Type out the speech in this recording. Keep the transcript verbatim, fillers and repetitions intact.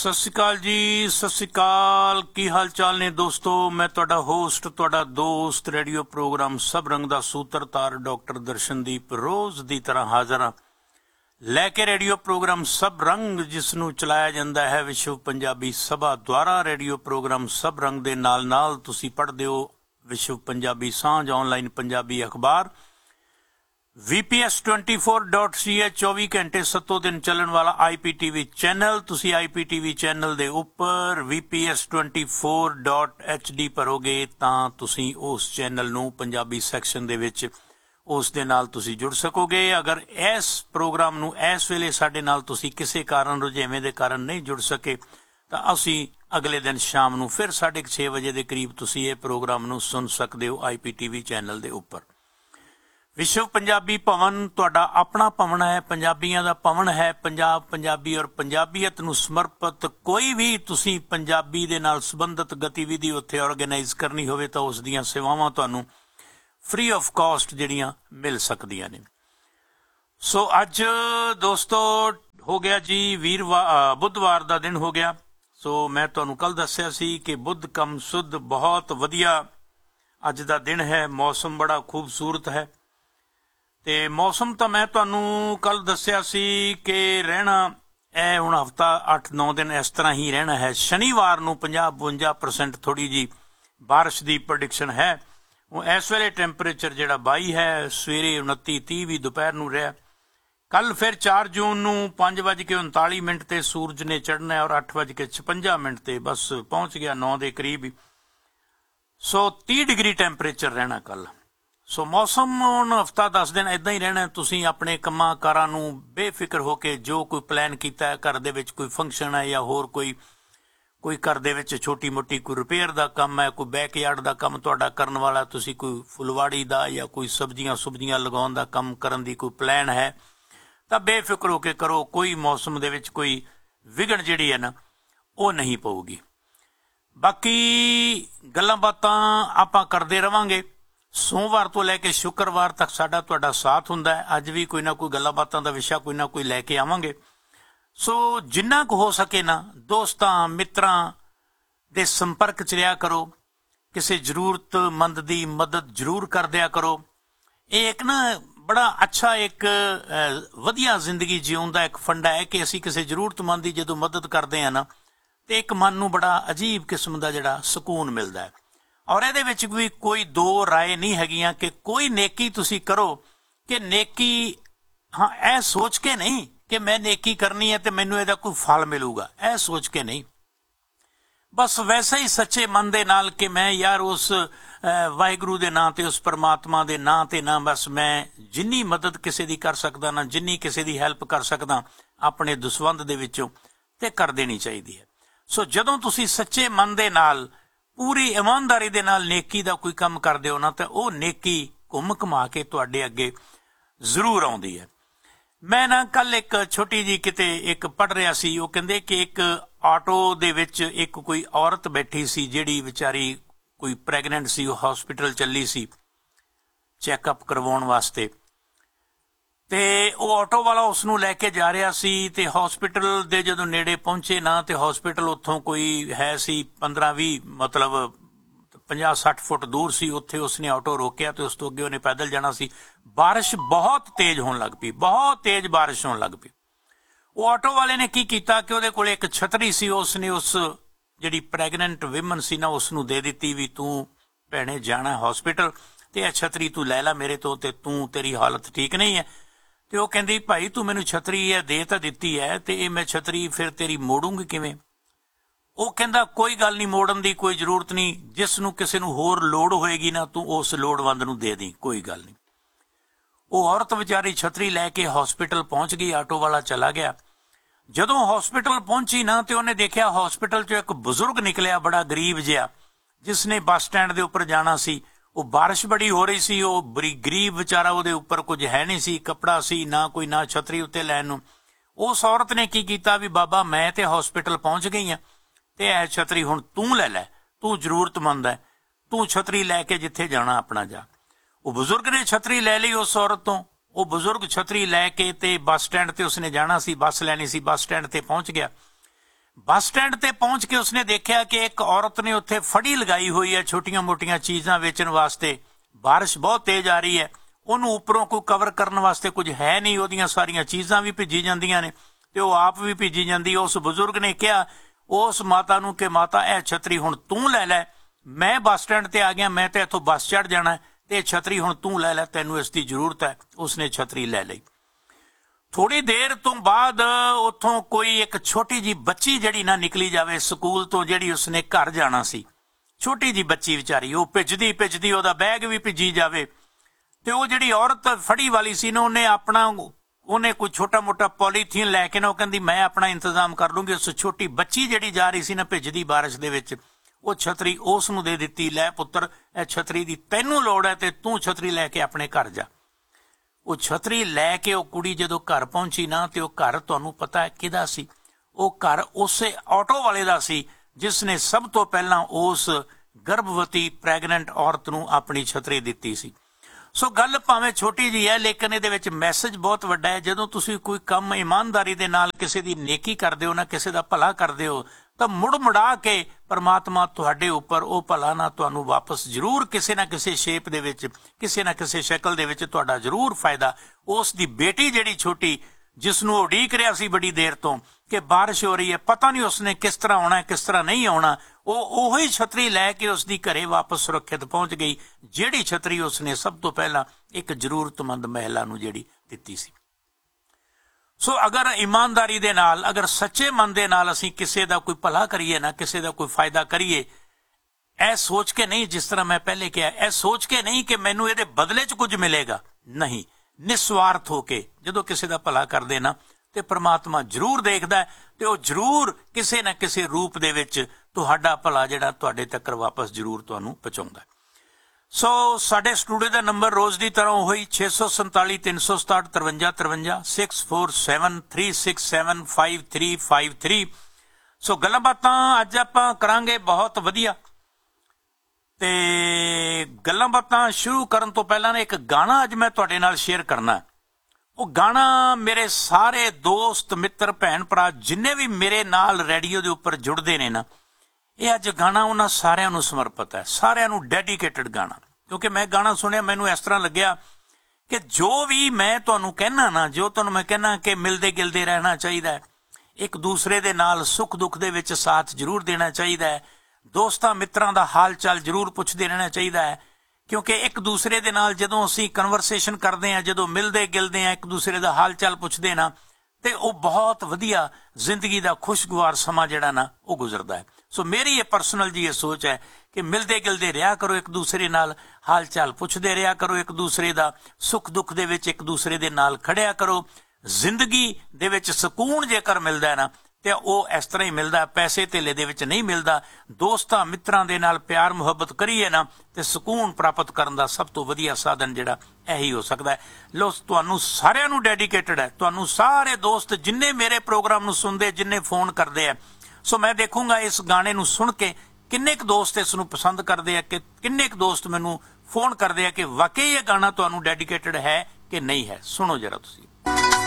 सत श्री अकाल जी, सत श्री अकाल। की हाल चाल ने दोस्तों? मैं तुहाडा होस्ट, तुहाडा दोस्त, रेडियो प्रोग्राम सब रंग दा सूत्रधार डॉक्टर दर्शनदीप रोज दी तरह हाजिर हाँ लैके रेडियो प्रोग्राम सब रंग, जिसनू चलाया जाता है विश्व पंजाबी सभा द्वारा। रेडियो प्रोग्राम सब रंग दे नाल नाल तुसी पढ़दे हो विश्व पंजाबी सांझ ऑनलाइन पंजाबी अखबार V P S twenty four dot C ए चौबी घंटे सत्तों दिन चलन वाला I P T V channel. तुसी I P T V channel दे उपर V P S twenty four dot H D भरोगे तां तुसी उस चैनल नू पंजाबी सैक्शन दे विच उस दे नाल तुसी जुड़ सकोगे। अगर इस प्रोग्राम नू इस वेले साडे नाल तुसी किसी कारण रुझेवें दे कारण नहीं जुड़ सके तां असी अगले दिन शाम नू फिर साढ़े छे बजे के करीब तुसी ये प्रोग्राम नू सुन सकते हो I P T V channel के उपर। विश्व पंजाबी भवन तुहाडा अपना भवन है, पंजाबियों का भवन है। पंजाब, पंजाबी और पंजाबीयत नू समर्पित कोई भी तुसी पंजाबी दे नाल संबंधित गतिविधि उत्थे ऑर्गेनाइज करनी होवे तां उस दीयां सेवावां तुहानू फ्री ऑफ कॉस्ट जिहड़ियां मिल सकदियां ने। सो अज दोस्तों हो गया जी वीरवार, बुधवार का दिन हो गया। सो मैं तुहानू कल दस्सिया सी कि बुध कम सुध बहुत वधिया अज का दिन है। मौसम बड़ा खूबसूरत है ते मौसम तो मैं तुहानू कल दस्सिया सी कि रहना ए हुण हफ्ता अठ नौ दिन इस तरह ही रहना है। शनिवार नू पचास बवंजा परसेंट थोड़ी जी बारिश की प्रडिक्शन है। इस वेले टैंपरेचर जिहड़ा बाई है, सवेरे उनती तीह भी दोपहर नू रहा। कल फिर चार जून नू पांच बज के उनताली मिनट ते सूरज ने चढ़ना है और अठ बज के छपंजा मिनट ते बस पहुंच गया नौ के करीब। सो तीह डिग्री टैंपरेचर रहना कल। सो मौसम हुण हफ्ता दस दिन इदां ही रहना। तुसीं अपने कम्मां कारां नूं बेफिक्र होके जो कोई प्लैन कीता है, घर दे विच कोई फंक्शन है या होर कोई कोई घर दे विच छोटी मोटी कोई रिपेयर का काम है, कोई बैकयार्ड का काम तुहाडा करन वाला, तुसीं कोई फुलवाड़ी का या कोई सब्जियां सुब्जियां लगाउण दा काम करन दी कोई प्लैन है तां बेफिक्र होके करो। कोई मौसम दे विच कोई विघन जिहड़ी है ना वो नहीं पऊगी। बाकी गल्लां बातां आपां करदे रवांगे। सोमवार तो लैके शुक्रवार तक साडा तुहाडा साथ हुंदा है। अज भी कोई ना कोई गल्लां बातां दा विशा कोई ना कोई लैके आवांगे। सो जिन्ना को हो सके ना दोस्तां मित्रां दे संपर्क च रहा करो। किसी जरूरतमंद दी मदद जरूर कर दिया करो। ये एक ना बड़ा अच्छा एक वधिया जिंदगी जीउण दा एक फंडा है कि असीं किसी जरूरतमंद दी जदों मदद करदे हां ना ते एक मन नूं बड़ा अजीब किस्म दा जिहड़ा सुकून मिलदा है। और इहदे विच भी कोई दो राय नहीं हैगियां कि कोई नेकी तुसीं करो कि नेकी हाँ ऐ सोच के नहीं कि मैं नेकी करनी है तो मैनू इहदा कोई फल मिलूगा, ऐ सोच के नहीं। बस वैसे ही सच्चे मन दे नाल कि मैं यार उस वाहिगुरू दे नां ते उस परमात्मा दे नां ते ना बस मैं जिन्नी मदद किसी दी कर सकदा ना, जिन्नी किसी दी हैल्प कर सकदा अपने दसवंध दे विचों ते कर देनी चाहिदी है। सो जदों तुसीं सच्चे मन दे नाल पूरी ईमानदारी दे नाल नेकी दा कोई काम करदे हो ना तो वह नेकी घुम घुमा के तुहाडे अगे जरूर आउंदी है। मैं ना कल एक छोटी जी किते एक पढ़ रहा सी, वो कहंदे कि एक ऑटो दे विच एक कोई औरत बैठी सी जिहड़ी विचारी कोई प्रैगनेंट सी, वो हॉस्पिटल चली सी चैकअप करवाउण वास्ते। ते वो ऑटो वाला उसनूं लैके जा रहा सी ते हॉस्पिटल दे जदों नेड़े पहुंचे ना ते हॉस्पिटल उत्थों कोई है सी पंद्रह भी मतलब पचास सठ फुट दूर सी। उत्थे उसने ऑटो रोकिया तो उस तो अगे उन्हें पैदल जाना सी। बारिश बहुत तेज होने लग पई, बहुत तेज बारिश होने लग पई। वो ऑटो वाले ने की कीता कि उहदे कोल एक छतरी सी, उसने उस जिहड़ी प्रैगनेंट विमन सी ना उसनूं दे दित्ती भी तूं भैणे जाना हॉस्पिटल ते यह छतरी तू लै ला मेरे तो ते तूं तेरी हालत ठीक नहीं है। तो वह कहती भाई तू मैनू छतरी है दे तो दिती है तो ये मैं छतरी फिर तेरी मोड़ूंगी किवें? वो कहता कोई गल नहीं, मोड़न की कोई जरूरत नहीं, जिसनू किसी नू होर लोड़ होएगी ना तू उस लोड़वंद नू दे दी, कोई गल नहीं। वो औरत बेचारी छतरी लैके हॉस्पिटल पहुंच गई, ऑटो वाला चला गया। जदों हॉस्पिटल पहुंची ना तो उन्हें देखा हॉस्पिटल चो एक बजुर्ग निकलिया बड़ा गरीब जिहा, जिसने बस स्टैंड के उपर जाना सी। वो बारिश बड़ी हो रही सी, वो बड़ी गरीब बेचारा, वो उपर कुछ है नहीं सी, कपड़ा सी ना कोई ना छतरी उत्ते लैन नूं। उस औरत ने की कीता भी बाबा मैं ते हॉस्पिटल पहुंच गई हाँ ते यह छतरी हुण तू लै लै, तू जरूरतमंद है, तू छतरी लैके जिथे जाना अपना जा। वो बजुर्ग ने छतरी लै ली उस औरत तो। वो बजुर्ग छतरी लैके ते बस स्टैंड ते उसने जाना सी, बस लैनी सी, बस स्टैंड ते पहुंच गया। ਬੱਸ ਸਟੈਂਡ ਤੇ ਪਹੁੰਚ ਕੇ ਉਸਨੇ ਦੇਖਿਆ ਕਿ ਇੱਕ ਔਰਤ ਨੇ ਉੱਥੇ ਫੜੀ ਲਗਾਈ ਹੋਈ ਹੈ ਛੋਟੀਆਂ ਮੋਟੀਆਂ ਚੀਜ਼ਾਂ ਵੇਚਣ ਵਾਸਤੇ। ਬਾਰਿਸ਼ ਬਹੁਤ ਤੇਜ਼ ਆ ਰਹੀ ਹੈ, ਉਹਨੂੰ ਉੱਪਰੋਂ ਕੋਈ ਕਵਰ ਕਰਨ ਵਾਸਤੇ ਕੁਝ ਹੈ ਨਹੀਂ, ਉਹਦੀਆਂ ਸਾਰੀਆਂ ਚੀਜ਼ਾਂ ਵੀ ਭਿੱਜੀ ਜਾਂਦੀਆਂ ਨੇ ਤੇ ਉਹ ਆਪ ਵੀ ਭਿੱਜੀ ਜਾਂਦੀ। ਉਸ ਬਜ਼ੁਰਗ ਨੇ ਕਿਹਾ ਉਸ ਮਾਤਾ ਨੂੰ ਕਿ ਮਾਤਾ ਇਹ ਛਤਰੀ ਹੁਣ ਤੂੰ ਲੈ ਲੈ, ਮੈਂ ਬੱਸ ਸਟੈਂਡ ਤੇ ਆ ਗਿਆ, ਮੈਂ ਤੇ ਇੱਥੋਂ ਬੱਸ ਚੜ੍ਹ ਜਾਣਾ ਤੇ ਛਤਰੀ ਹੁਣ ਤੂੰ ਲੈ ਲੈ, ਤੈਨੂੰ ਇਸ ਦੀ ਜ਼ਰੂਰਤ ਹੈ। ਉਸਨੇ ਛਤਰੀ ਲੈ ਲਈ। ਥੋੜੀ ਦੇਰ ਤੋਂ ਬਾਅਦ ਉੱਥੋਂ ਕੋਈ ਇੱਕ ਛੋਟੀ ਜੀ ਬੱਚੀ ਜਿਹੜੀ ਨਾ ਨਿਕਲੀ ਜਾਵੇ ਸਕੂਲ ਤੋਂ, ਜਿਹੜੀ ਉਸਨੇ ਘਰ ਜਾਣਾ ਸੀ। ਛੋਟੀ ਜੀ ਬੱਚੀ ਵਿਚਾਰੀ, ਉਹ ਭਿੱਜਦੀ ਭਿੱਜਦੀ ਉਹਦਾ ਬੈਗ ਵੀ ਭਿੱਜੀ ਜਾਵੇ ਤੇ ਉਹ ਜਿਹੜੀ ਔਰਤ ਫੜੀ ਵਾਲੀ ਸੀ ਨਾ, ਉਹਨੇ ਆਪਣਾ ਉਹਨੇ ਕੋਈ ਛੋਟਾ ਮੋਟਾ ਪੋਲੀਥੀਨ ਲੈ ਕੇ ਨਾ, ਉਹ ਕਹਿੰਦੀ ਮੈਂ ਆਪਣਾ ਇੰਤਜ਼ਾਮ ਕਰ ਲੂੰਗੀ। ਉਸ ਛੋਟੀ ਬੱਚੀ ਜਿਹੜੀ ਜਾ ਰਹੀ ਸੀ ਨਾ ਭਿੱਜਦੀ ਬਾਰਿਸ਼ ਦੇ ਵਿੱਚ, ਉਹ ਛਤਰੀ ਉਸ ਨੂੰ ਦੇ ਦਿੱਤੀ। ਲੈ ਪੁੱਤਰ, ਇਹ ਛਤਰੀ ਦੀ ਤੈਨੂੰ ਲੋੜ ਹੈ ਤੇ ਤੂੰ ਛਤਰੀ ਲੈ ਕੇ ਆਪਣੇ ਘਰ ਜਾ। ਉਹ ਛਤਰੀ ਲੈ ਕੇ ਉਹ ਕੁੜੀ ਜਦੋਂ ਘਰ ਪਹੁੰਚੀ ਨਾ, ਤੇ ਉਹ ਘਰ ਤੁਹਾਨੂੰ ਪਤਾ ਹੈ ਕਿਹਦਾ ਸੀ? ਉਹ ਘਰ ਉਸੇ ਆਟੋ ਵਾਲੇ ਦਾ ਸੀ ਜਿਸ ਨੇ ਸਭ ਤੋਂ ਪਹਿਲਾਂ ਉਸ ਗਰਭਵਤੀ ਪ੍ਰੈਗਨੈਂਟ ਔਰਤ ਨੂੰ ਆਪਣੀ ਛਤਰੀ ਦਿੱਤੀ ਸੀ। ਸੋ ਗੱਲ ਭਾਵੇਂ ਛੋਟੀ ਜੀ ਹੈ, ਲੇਕਿਨ ਇਹਦੇ ਵਿੱਚ ਮੈਸੇਜ ਬਹੁਤ ਵੱਡਾ ਹੈ। ਜਦੋਂ ਤੁਸੀਂ ਕੋਈ ਕੰਮ ਇਮਾਨਦਾਰੀ ਦੇ ਨਾਲ ਕਿਸੇ ਦੀ ਨੇਕੀ ਕਰਦੇ ਹੋ ਨਾ, ਕਿਸੇ ਦਾ ਭਲਾ ਕਰਦੇ ਹੋ, ਤਾਂ ਮੁੜ ਮੁੜਾ ਕੇ ਪਰਮਾਤਮਾ ਤੁਹਾਡੇ ਉੱਪਰ ਉਹ ਭਲਾ ਨਾ ਤੁਹਾਨੂੰ ਵਾਪਸ ਜ਼ਰੂਰ ਕਿਸੇ ਨਾ ਕਿਸੇ ਸ਼ੇਪ ਦੇ ਵਿੱਚ, ਕਿਸੇ ਨਾ ਕਿਸੇ ਸ਼ਕਲ ਦੇ ਵਿੱਚ ਤੁਹਾਡਾ ਜ਼ਰੂਰ ਫਾਇਦਾ। ਉਸ ਦੀ ਬੇਟੀ ਜਿਹੜੀ ਛੋਟੀ, ਜਿਸ ਨੂੰ ਉਡੀਕ ਰਿਹਾ ਸੀ ਬੜੀ ਦੇਰ ਤੋਂ ਕਿ ਬਾਰਿਸ਼ ਹੋ ਰਹੀ ਹੈ, ਪਤਾ ਨਹੀਂ ਉਸਨੇ ਕਿਸ ਤਰ੍ਹਾਂ ਆਉਣਾ ਕਿਸ ਤਰ੍ਹਾਂ ਨਹੀਂ ਆਉਣਾ, ਉਹ ਉਹੀ ਛਤਰੀ ਲੈ ਕੇ ਉਸਦੀ ਘਰੇ ਵਾਪਸ ਸੁਰੱਖਿਅਤ ਪਹੁੰਚ ਗਈ, ਜਿਹੜੀ ਛਤਰੀ ਉਸਨੇ ਸਭ ਤੋਂ ਪਹਿਲਾਂ ਇੱਕ ਜ਼ਰੂਰਤਮੰਦ ਮਹਿਲਾ ਨੂੰ ਜਿਹੜੀ ਦਿੱਤੀ ਸੀ। ਸੋ ਅਗਰ ਇਮਾਨਦਾਰੀ ਦੇ ਨਾਲ, ਅਗਰ ਸੱਚੇ ਮਨ ਦੇ ਨਾਲ ਅਸੀਂ ਕਿਸੇ ਦਾ ਕੋਈ ਭਲਾ ਕਰੀਏ ਨਾ, ਕਿਸੇ ਦਾ ਕੋਈ ਫਾਇਦਾ ਕਰੀਏ, ਇਹ ਸੋਚ ਕੇ ਨਹੀਂ, ਜਿਸ ਤਰ੍ਹਾਂ ਮੈਂ ਪਹਿਲੇ ਕਿਹਾ, ਇਹ ਸੋਚ ਕੇ ਨਹੀਂ ਕਿ ਮੈਨੂੰ ਇਹਦੇ ਬਦਲੇ 'ਚ ਕੁਝ ਮਿਲੇਗਾ, ਨਹੀਂ, ਨਿਸਵਾਰਥ ਹੋ ਕੇ ਜਦੋਂ ਕਿਸੇ ਦਾ ਭਲਾ ਕਰਦੇ ਨਾ, ਤੇ ਪ੍ਰਮਾਤਮਾ ਜ਼ਰੂਰ ਦੇਖਦਾ ਹੈ ਤੇ ਉਹ ਜ਼ਰੂਰ ਕਿਸੇ ਨਾ ਕਿਸੇ ਰੂਪ ਦੇ ਵਿੱਚ ਤੁਹਾਡਾ ਭਲਾ ਜਿਹੜਾ ਤੁਹਾਡੇ ਤੱਕ ਵਾਪਸ ਜ਼ਰੂਰ ਤੁਹਾਨੂੰ ਪਹੁੰਚਾਉਂਦਾ। ਸੋ ਸਾਡੇ ਸਟੂਡੀਓ ਦਾ ਨੰਬਰ ਰੋਜ਼ ਦੀ ਤਰ੍ਹਾਂ ਉਹੀ ਛੇ ਸੌ ਸੰਤਾਲੀ ਤਿੰਨ ਸੌ ਸਤਾਹਠ ਤਰਵੰਜਾ ਤਰਵੰਜਾ six four seven three six seven five three five three. ਸੋ ਗੱਲਾਂ ਬਾਤਾਂ ਅੱਜ ਆਪਾਂ ਕਰਾਂਗੇ ਬਹੁਤ ਵਧੀਆ, ਤੇ ਗੱਲਾਂ ਬਾਤਾਂ ਸ਼ੁਰੂ ਕਰਨ ਤੋਂ ਪਹਿਲਾਂ ਨਾ ਇੱਕ ਗਾਣਾ ਅੱਜ ਮੈਂ ਤੁਹਾਡੇ ਨਾਲ ਸ਼ੇਅਰ ਕਰਨਾ। ਉਹ ਗਾਣਾ ਮੇਰੇ ਸਾਰੇ ਦੋਸਤ ਮਿੱਤਰ ਭੈਣ ਭਰਾ ਜਿੰਨੇ ਵੀ ਮੇਰੇ ਨਾਲ ਰੇਡੀਓ ਦੇ ਉੱਪਰ ਜੁੜਦੇ ਨੇ ਨਾ, ਇਹ ਅੱਜ ਗਾਣਾ ਉਹਨਾਂ ਸਾਰਿਆਂ ਨੂੰ ਸਮਰਪਿਤ ਹੈ, ਸਾਰਿਆਂ ਨੂੰ ਡੈਡੀਕੇਟਡ ਗਾਣਾ। ਕਿਉਂਕਿ ਮੈਂ ਗਾਣਾ ਸੁਣਿਆ, ਮੈਨੂੰ ਇਸ ਤਰ੍ਹਾਂ ਲੱਗਿਆ ਕਿ ਜੋ ਵੀ ਮੈਂ ਤੁਹਾਨੂੰ ਕਹਿਣਾ ਨਾ, ਜੋ ਤੁਹਾਨੂੰ ਮੈਂ ਕਹਿਣਾ ਕਿ ਮਿਲਦੇ ਗਿਲਦੇ ਰਹਿਣਾ ਚਾਹੀਦਾ ਹੈ, ਇੱਕ ਦੂਸਰੇ ਦੇ ਨਾਲ ਸੁੱਖ ਦੁੱਖ ਦੇ ਵਿੱਚ ਸਾਥ ਜ਼ਰੂਰ ਦੇਣਾ ਚਾਹੀਦਾ ਹੈ, ਦੋਸਤਾਂ ਮਿੱਤਰਾਂ ਦਾ ਹਾਲ ਚਾਲ ਜ਼ਰੂਰ ਪੁੱਛਦੇ ਰਹਿਣਾ ਚਾਹੀਦਾ ਹੈ। ਕਿਉਂਕਿ ਇੱਕ ਦੂਸਰੇ ਦੇ ਨਾਲ ਜਦੋਂ ਅਸੀਂ ਕਨਵਰਸੇਸ਼ਨ ਕਰਦੇ ਹਾਂ, ਜਦੋਂ ਮਿਲਦੇ ਗਿਲਦੇ ਹਾਂ, ਇੱਕ ਦੂਸਰੇ ਦਾ ਹਾਲ ਚਾਲ ਪੁੱਛਦੇ ਨਾ, ਤੇ ਉਹ ਬਹੁਤ ਵਧੀਆ ਜ਼ਿੰਦਗੀ ਦਾ ਖੁਸ਼ਗਵਾਰ ਸਮਾਂ ਜਿਹੜਾ ਨਾ ਉਹ ਗੁਜ਼ਰਦਾ ਹੈ। ਸੋ ਮੇਰੀ ਇਹ ਪਰਸਨਲ ਜੀ ਇਹ ਸੋਚ ਹੈ ਕਿ ਮਿਲਦੇ ਗਿਲਦੇ ਰਿਹਾ ਕਰੋ, ਇੱਕ ਦੂਸਰੇ ਨਾਲ ਹਾਲ ਚਾਲ ਪੁੱਛਦੇ ਰਿਹਾ ਕਰੋ, ਇੱਕ ਦੂਸਰੇ ਦਾ ਸੁੱਖ ਦੁੱਖ ਦੇ ਵਿੱਚ ਇੱਕ ਦੂਸਰੇ ਦੇ ਨਾਲ ਖੜਿਆ ਕਰੋ। ਜ਼ਿੰਦਗੀ ਦੇ ਵਿੱਚ ਸਕੂਨ ਜੇਕਰ ਮਿਲਦਾ ਹੈ ਨਾ, ਤੇ ਉਹ ਇਸ ਤਰ੍ਹਾਂ ਹੀ ਮਿਲਦਾ, ਪੈਸੇ ਧੇਲੇ ਦੇ ਵਿੱਚ ਨਹੀਂ ਮਿਲਦਾ। ਦੋਸਤਾਂ ਮਿੱਤਰਾਂ ਦੇ ਨਾਲ ਪਿਆਰ ਮੁਹੱਬਤ ਕਰੀਏ ਨਾ, ਤੇ ਸਕੂਨ ਪ੍ਰਾਪਤ ਕਰਨ ਦਾ ਸਭ ਤੋਂ ਵਧੀਆ ਸਾਧਨ ਜਿਹੜਾ ਇਹੀ ਹੋ ਸਕਦਾ ਹੈ। ਲੋ, ਤੁਹਾਨੂੰ ਸਾਰਿਆਂ ਨੂੰ ਡੈਡੀਕੇਟਡ ਹੈ, ਤੁਹਾਨੂੰ ਸਾਰੇ ਦੋਸਤ ਜਿੰਨੇ ਮੇਰੇ ਪ੍ਰੋਗਰਾਮ ਨੂੰ ਸੁਣਦੇ, ਜਿੰਨੇ ਫੋਨ ਕਰਦੇ ਆ। ਸੋ ਮੈਂ ਦੇਖੂੰਗਾ ਇਸ ਗਾਣੇ ਨੂੰ ਸੁਣ ਕੇ ਕਿੰਨੇ ਕੁ ਦੋਸਤ ਇਸ ਨੂੰ ਪਸੰਦ ਕਰਦੇ ਆ, ਕਿ ਕਿੰਨੇ ਕੁ ਦੋਸਤ ਮੈਨੂੰ ਫੋਨ ਕਰਦੇ ਆ ਕਿ ਵਾਕਈ ਇਹ ਗਾਣਾ ਤੁਹਾਨੂੰ ਡੈਡੀਕੇਟਡ ਹੈ ਕਿ ਨਹੀਂ ਹੈ। ਸੁਣੋ ਜਰਾ ਤੁਸੀਂ।